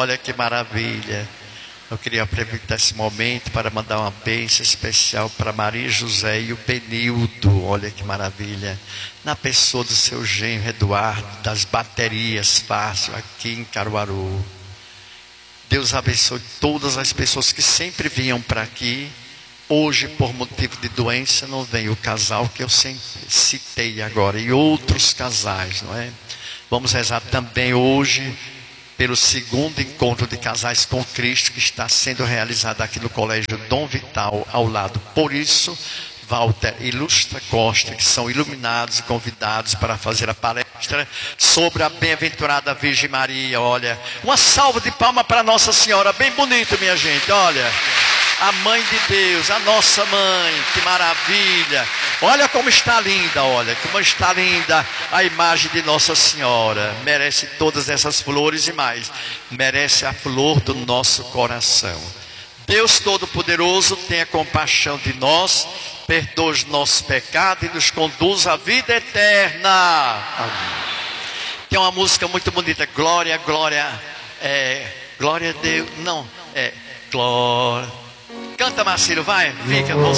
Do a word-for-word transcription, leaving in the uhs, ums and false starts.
Olha que maravilha. Eu queria aproveitar esse momento para mandar uma bênção especial para Maria José e o Benildo. Olha que maravilha. Na pessoa do seu genro Eduardo, das baterias fácil aqui em Caruaru. Deus abençoe todas as pessoas que sempre vinham para aqui. Hoje, por motivo de doença, não vem o casal que eu sempre citei agora. E outros casais, não é? Vamos rezar também hoje pelo segundo encontro de casais com Cristo, que está sendo realizado aqui no Colégio Dom Vital, ao lado. Por isso, Walter e Lustra Costa, que são iluminados e convidados para fazer a palestra sobre a bem-aventurada Virgem Maria. Olha, uma salva de palmas para Nossa Senhora, bem bonito, minha gente, olha. A mãe de Deus, a nossa mãe, que maravilha. Olha como está linda, olha, como está linda a imagem de Nossa Senhora. Merece todas essas flores e mais. Merece a flor do nosso coração. Deus Todo-Poderoso, tenha compaixão de nós, perdoa os nossos pecados e nos conduz à vida eterna. Amém. Tem uma música muito bonita, glória, glória, é, glória a Deus, não, é, glória. Canta, Marcelo, vai, fica.